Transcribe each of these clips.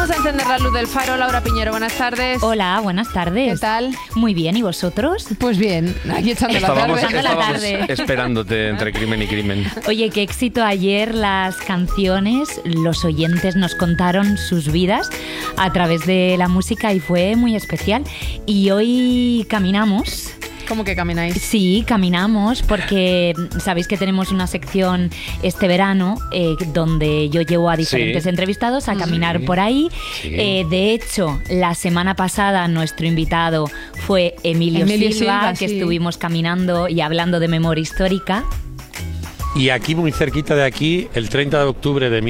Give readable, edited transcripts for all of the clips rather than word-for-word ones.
Vamos a encender la luz del faro. Laura Piñero, buenas tardes. Hola, buenas tardes. ¿Qué tal? Muy bien, ¿y vosotros? Pues bien, aquí echando la tarde. Estábamos esperándote entre crimen y crimen. Oye, qué éxito ayer las canciones. Los oyentes nos contaron sus vidas a través de la música y fue muy especial. Y hoy caminamos. ¿Cómo que camináis? Sí, caminamos porque sabéis que tenemos una sección este verano donde yo llevo a diferentes entrevistados a caminar por ahí. Sí. De hecho, la semana pasada nuestro invitado fue Emilio Silva, que estuvimos caminando y hablando de memoria histórica. Y aquí, muy cerquita de aquí, el 30 de octubre de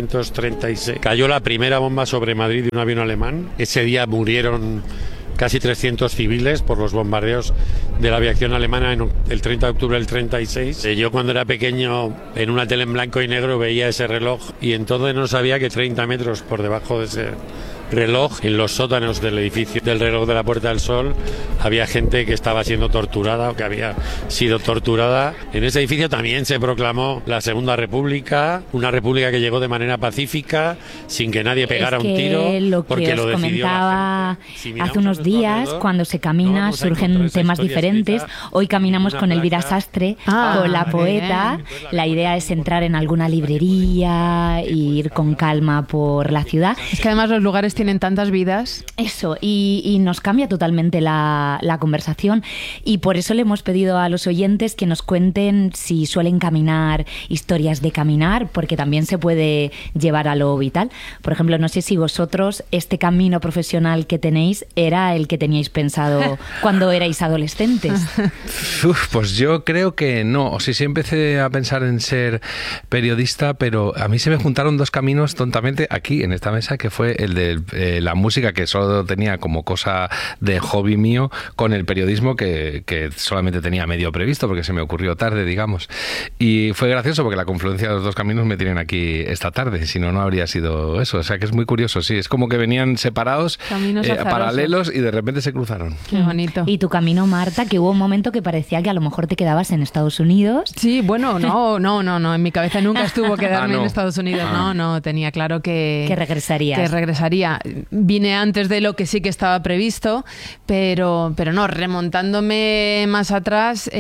1936, cayó la primera bomba sobre Madrid de un avión alemán. Ese día murieron casi 300 civiles por los bombardeos de la aviación alemana el 30 de octubre del 36. Yo cuando era pequeño, en una tele en blanco y negro, veía ese reloj y entonces no sabía que 30 metros por debajo de ese reloj, en los sótanos del edificio del reloj de la Puerta del Sol, había gente que estaba siendo torturada o que había sido torturada. En ese edificio también se proclamó la Segunda República, una república que llegó de manera pacífica, sin que nadie pegara un tiro, porque lo decidió la gente. Hace unos días, cuando se camina, surgen temas diferentes. Hoy caminamos con Elvira Sastre, con la poeta. La idea es entrar en alguna librería e ir con calma por la ciudad. Es que además los lugares tienen tantas vidas. Eso, y nos cambia totalmente la conversación, y por eso le hemos pedido a los oyentes que nos cuenten si suelen caminar, historias de caminar, porque también se puede llevar a lo vital. Por ejemplo, no sé si vosotros, este camino profesional que tenéis, era el que teníais pensado cuando erais adolescentes. Pues yo creo que no. O sea, sí empecé a pensar en ser periodista, pero a mí se me juntaron dos caminos tontamente aquí, en esta mesa, que fue el de la música, que solo tenía como cosa de hobby mío, con el periodismo que solamente tenía medio previsto porque se me ocurrió tarde, digamos. Y fue gracioso porque la confluencia de los dos caminos me tienen aquí esta tarde, si no, no habría sido eso. O sea que es muy curioso, sí. Es como que venían separados, paralelos, y de repente se cruzaron. Qué bonito. Y tu camino, Marta, que hubo un momento que parecía que a lo mejor te quedabas en Estados Unidos. Sí, bueno, no. En mi cabeza nunca estuvo quedarme en Estados Unidos. No, tenía claro que regresarías. Que regresaría. Vine antes de lo que sí que estaba previsto, pero no, remontándome más atrás,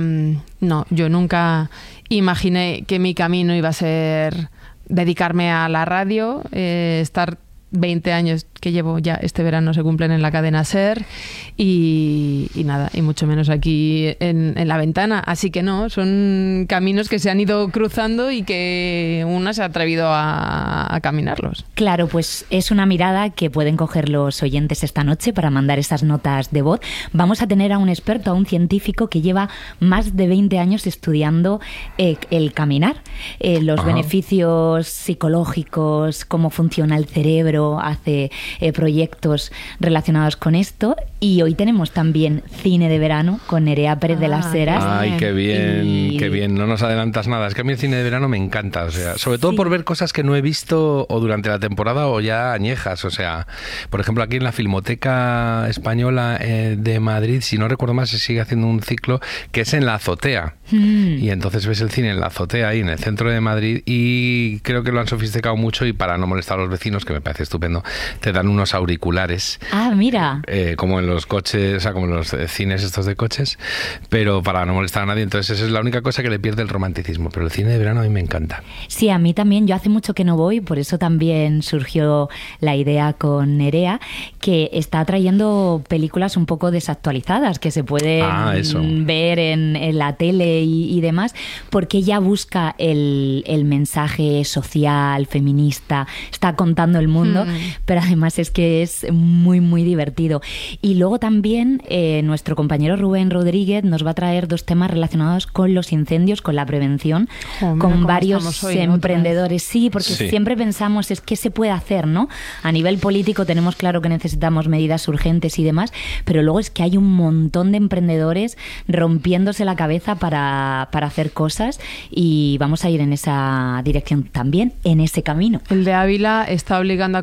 no, yo nunca imaginé que mi camino iba a ser dedicarme a la radio, estar 20 años que llevo ya este verano se cumplen en la cadena SER y nada, y mucho menos aquí en la ventana. Así que no, son caminos que se han ido cruzando y que una se ha atrevido a caminarlos. Claro, pues es una mirada que pueden coger los oyentes esta noche para mandar esas notas de voz. Vamos a tener a un experto, a un científico que lleva más de 20 años estudiando el caminar, los beneficios psicológicos, cómo funciona el cerebro, hace proyectos relacionados con esto. Y hoy tenemos también cine de verano con Nerea Pérez de las Heras. Ay, qué bien, qué bien. No nos adelantas nada. Es que a mí el cine de verano me encanta. O sea, sobre todo por ver cosas que no he visto o durante la temporada o ya añejas. O sea, por ejemplo, aquí en la Filmoteca Española de Madrid, si no recuerdo mal, se sigue haciendo un ciclo que es en la azotea. Y entonces ves el cine en la azotea ahí en el centro de Madrid, y creo que lo han sofisticado mucho, y para no molestar a los vecinos, que me parece estupendo, te dan unos auriculares. Mira. Como en los coches, o sea, como en los cines estos de coches, pero para no molestar a nadie. Entonces esa es la única cosa que le pierde el romanticismo, pero el cine de verano a mí me encanta. Sí, a mí también. Yo hace mucho que no voy, por eso también surgió la idea con Nerea, que está trayendo películas un poco desactualizadas, que se pueden ver en la tele y demás, porque ella busca el mensaje social, feminista, está contando el mundo, pero además es que es muy, muy divertido. Y luego también nuestro compañero Rubén Rodríguez nos va a traer dos temas relacionados con los incendios, con la prevención, con varios emprendedores. Sí, porque siempre pensamos, es que se puede hacer, ¿no? A nivel político tenemos claro que necesitamos medidas urgentes y demás, pero luego es que hay un montón de emprendedores rompiéndose la cabeza para hacer cosas, y vamos a ir en esa dirección también, en ese camino. El de Ávila está obligando a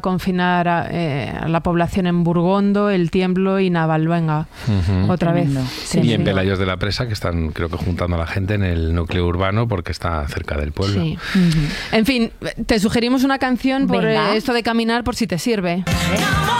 confinar a la población en Burgondo, El Tiemblo y Navalluenga. Otra vez. Y en Pelayos de la Presa, que están, creo que juntando a la gente en el núcleo urbano porque está cerca del pueblo. Sí. En fin, te sugerimos una canción por esto de caminar, por si te sirve.